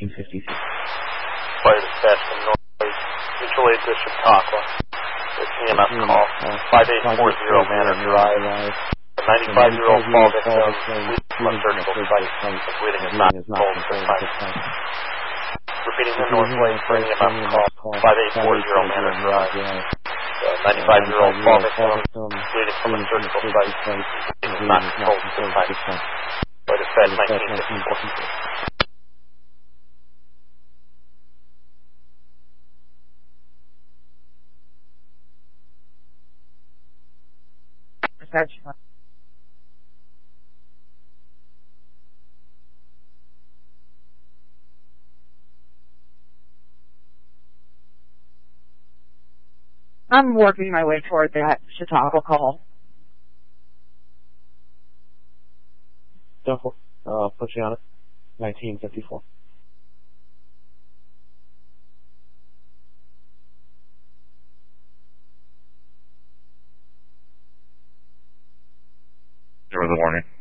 1953. Fire dispatch from Northway, mutual aid to Chautauqua. It's EMS call, 5840 Manor Drive. A 95-year-old fall victim bleeding from a surgical site. The bleeding is not controlled at this time. Repeating the Northway for EMS call, 5840 Manor Drive. A 95-year-old fall victim bleeding from a surgical site. The bleeding is not controlled at this time. Fire dispatch 1954. I'm working my way toward that Chautauqua call. Put you on it. 1954. There was a warning.